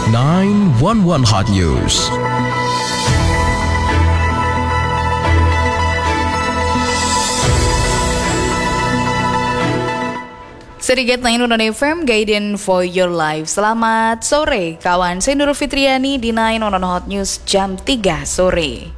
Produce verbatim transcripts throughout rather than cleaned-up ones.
sembilan satu satu Hot News. Sedikit sembilan satu satu F M, Guidance for Your Life. Selamat sore kawan, saya Nurul Fitriani di sembilan satu satu Hot News jam tiga sore.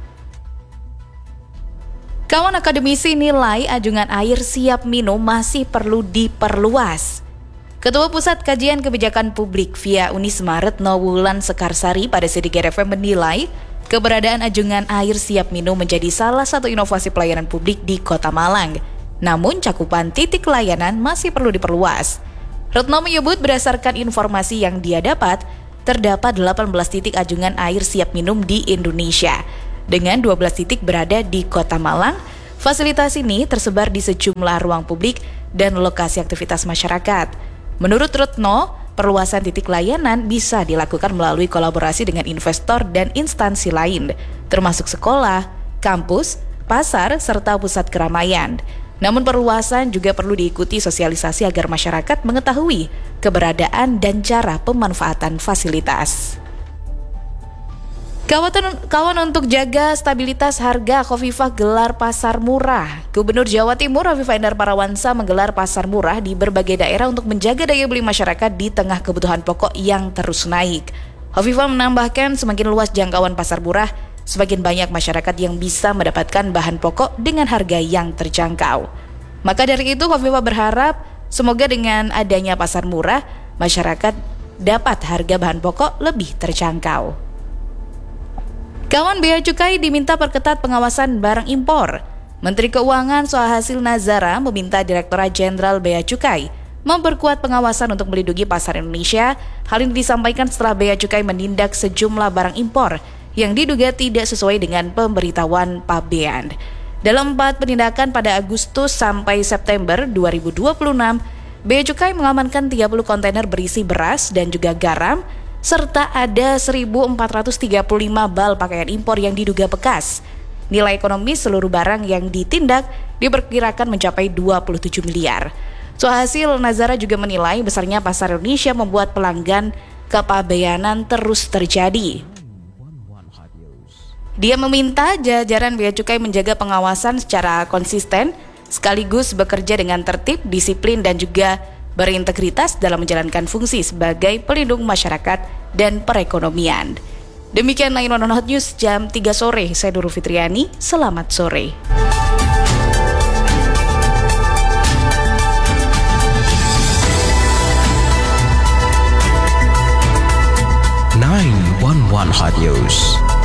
Kawan, akademisi nilai anjungan air siap minum masih perlu diperluas. Ketua Pusat Kajian Kebijakan Publik via Unisma Retno Wulan Sekarsari pada Sedikit F M menilai keberadaan anjungan air siap minum menjadi salah satu inovasi pelayanan publik di Kota Malang. Namun cakupan titik layanan masih perlu diperluas. Retno menyebut berdasarkan informasi yang dia dapat, terdapat delapan belas titik anjungan air siap minum di Indonesia. Dengan dua belas titik berada di Kota Malang, fasilitas ini tersebar di sejumlah ruang publik dan lokasi aktivitas masyarakat. Menurut Retno, perluasan titik layanan bisa dilakukan melalui kolaborasi dengan investor dan instansi lain, termasuk sekolah, kampus, pasar, serta pusat keramaian. Namun perluasan juga perlu diikuti sosialisasi agar masyarakat mengetahui keberadaan dan cara pemanfaatan fasilitas. Kawan, kawan untuk jaga stabilitas harga, Khofifah gelar pasar murah. Gubernur Jawa Timur Khofifah Indar Parawansa menggelar pasar murah di berbagai daerah untuk menjaga daya beli masyarakat di tengah kebutuhan pokok yang terus naik. Khofifah menambahkan semakin luas jangkauan pasar murah, semakin banyak masyarakat yang bisa mendapatkan bahan pokok dengan harga yang terjangkau. Maka dari itu Khofifah berharap semoga dengan adanya pasar murah, masyarakat dapat harga bahan pokok lebih terjangkau. Kawan, Bea Cukai diminta perketat pengawasan barang impor. Menteri Keuangan Suhasil Nazara meminta Direktorat Jenderal Bea Cukai memperkuat pengawasan untuk melindungi pasar Indonesia. Hal ini disampaikan setelah Bea Cukai menindak sejumlah barang impor yang diduga tidak sesuai dengan pemberitahuan pabean. Dalam empat penindakan pada Agustus sampai September dua ribu dua puluh enam, Bea Cukai mengamankan tiga puluh kontainer berisi beras dan juga garam, serta ada seribu empat ratus tiga puluh lima bal pakaian impor yang diduga bekas. Nilai ekonomis seluruh barang yang ditindak diperkirakan mencapai dua puluh tujuh miliar. Suhasil Nazara juga menilai besarnya pasar Indonesia membuat pelanggan kepabeanan terus terjadi. Dia meminta jajaran Bea Cukai menjaga pengawasan secara konsisten, sekaligus bekerja dengan tertib, disiplin, dan juga berintegritas dalam menjalankan fungsi sebagai pelindung masyarakat dan perekonomian. Demikian sembilan satu satu Hot News jam tiga sore. Saya Nurul Fitriani, selamat sore. sembilan satu satu Hot News.